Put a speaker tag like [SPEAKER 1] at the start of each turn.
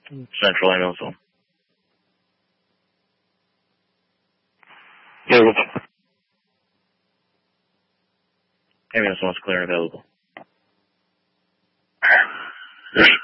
[SPEAKER 1] Central ambulance one. Ambulance one's clear and available.